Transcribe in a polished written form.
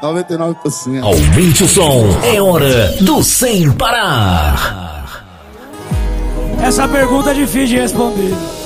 99%. Aumente o som, é hora do Sem Parar. Essa pergunta é difícil de responder.